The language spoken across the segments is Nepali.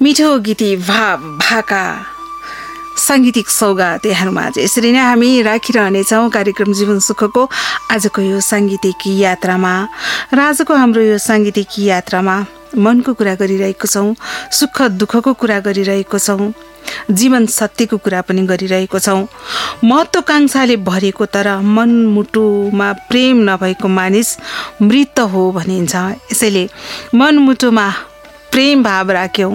मिठो गीती भाका साङ्गीतिक सौगात यहाँहरूमा यसरी नै हामी राखिरहनेछौँ कार्यक्रम जीवन सुखको आजको यो साङ्गीतिक यात्रामा र आजको हाम्रो यो साङ्गीतिक यात्रामा मनको कुरा गरिरहेको छौँ, सुख दुःखको कुरा गरिरहेको छौँ, जीवन सत्यको कुरा पनि गरिरहेको छौँ। महत्त्वाकांक्षाले भरिएको तर मनमुटुमा प्रेम नभएको मानिस मृत हो भनिन्छ। यसैले मनमुटुमा प्रेम भाव राख्यौँ,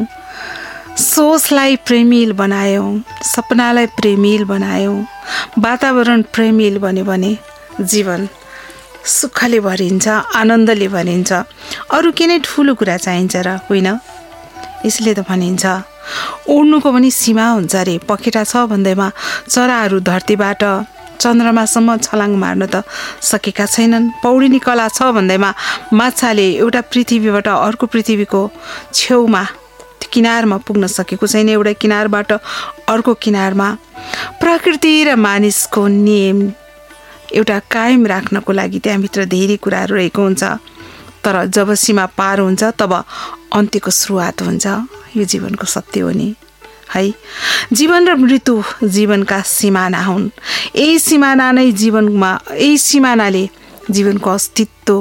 सोचलाई प्रेमिल बनायौँ, सपनालाई प्रेमिल बनायौँ, वातावरण प्रेमिल बन्यो भने जीवन सुखले भरिन्छ, आनन्दले भरिन्छ। अरू के नै ठुलो कुरा चाहिन्छ र होइन? यसले त भनिन्छ उड्नुको पनि सीमा हुन्छ अरे। पखेटा छ भन्दैमा चराहरू धरतीबाट चन्द्रमासम्म छलाङ मार्न त सकेका छैनन्। पौडिने कला छ भन्दैमा माछाले एउटा पृथ्वीबाट अर्को पृथ्वीको छेउमा किनारमा पुग्न सकेको छैन, एउटा किनारबाट अर्को किनारमा। प्रकृति र मानिसको नियम एउटा कायम राख्नको लागि त्यहाँभित्र धेरै कुराहरू रहेको हुन्छ, तर जब सीमा पार हुन्छ तब अन्त्यको सुरुवात हुन्छ। यो जीवनको सत्य हो नि है। जीवन र मृत्यु जीवनका सिमाना हुन्। यही सिमाना नै जीवनमा, यही सिमानाले जीवनको अस्तित्व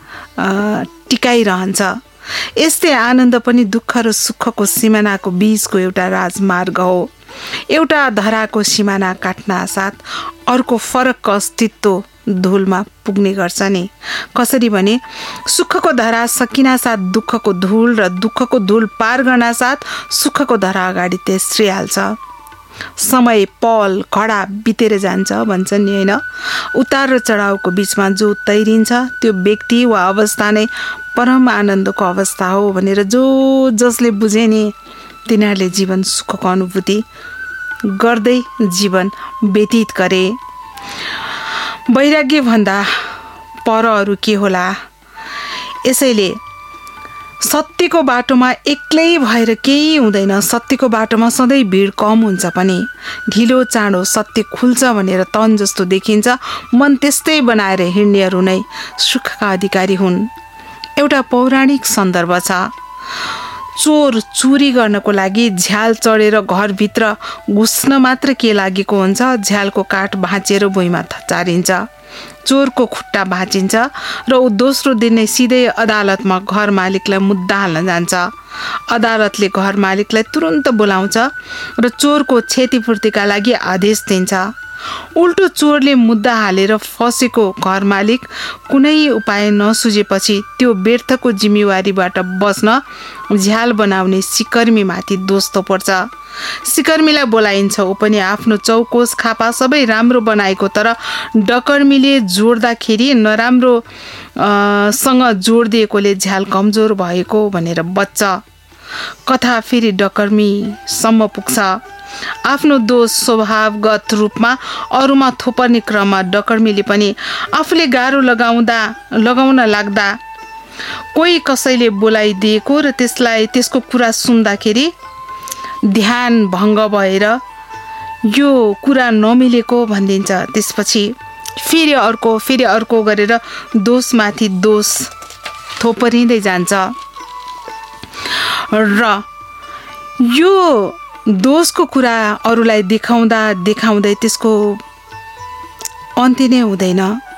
टिकाइरहन्छ। यस्तै आनन्द पनि दुःख र सुखको सिमानाको बीचको एउटा राजमार्ग हो। एउटा धराको सिमाना काट्न साथ अर्को फरक अस्तित्व धुलमा पुग्ने गर्छ नि। कसरी भने सुखको धरा सकिना साथ दुःखको धुल र दुःखको धुल पार गर्न साथ सुखको धरा अगाडि तेस्रिहाल्छ। समय पल घडा बितेर जान्छ भन्छन् नि होइन। उतार र चढावको बीचमा जो तैरिन्छ त्यो व्यक्ति वा अवस्था नै परम आनन्दको अवस्था हो भनेर जसले बुझे नि तिनीहरूले जीवन सुखको अनुभूति गर्दै जीवन व्यतीत गरे। वैराग्य भन्दा पर अरू के होला? यसैले सत्यको बाटोमा एक्लै भएर केही हुँदैन। सत्यको बाटोमा सधैँ भिड कम हुन्छ पनि। ढिलो चाँडो सत्य खुल्छ भनेर तन जस्तो देखिन्छ, मन त्यस्तै बनाएर हिँड्नेहरू नै सुखका अधिकारी हुन्। एउटा पौराणिक सन्दर्भ छ। चोर चोरी गर्नको लागि झ्याल चढेर घरभित्र घुस्न मात्र के लागेको हुन्छ, झ्यालको काठ भाँचिएर भुइँमा चारिन्छ, चोरको खुट्टा भाँचिन्छ र ऊ दोस्रो दिन नै सिधै अदालतमा घर मालिकलाई मुद्दा हाल्न जान्छ। अदालतले घर मालिकलाई तुरुन्त बोलाउँछ र चोरको क्षतिपूर्तिका लागि आदेश दिन्छ। उल्टो चोरले मुद्दा हालेर फसेको घर मालिक कुनै उपाय नसुझेपछि त्यो व्यर्थको जिम्मेवारीबाट बस्न झ्याल बनाउने सिकर्मीमाथि दोष थोपर्छ। सिकर्मीलाई बोलाइन्छ। ऊ पनि आफ्नो चौकोस खापा सबै राम्रो बनाएको, तर डकर्मीले जोड्दाखेरि नराम्रो सँग जोडिदिएकोले झ्याल कमजोर भएको भनेर बच्छ। कथा फेरि डकर्मीसम्म पुग्छ। आफ्नो दोष स्वभावगत रूपमा अरूमा थोपर्ने क्रममा डकर्मीले पनि आफूले गाह्रो लगाउन लाग्दा कोही कसैले बोलाइदिएको र त्यसको कुरा सुन्दाखेरि ध्यान भङ्ग भएर यो कुरा नमिलेको भनिदिन्छ। त्यसपछि फेरि अर्को गरेर दोषमाथि दोष थोपरिँदै जान्छ र यो दोषको कुरा अरूलाई देखाउँदै त्यसको अन्त्य नै हुँदैन।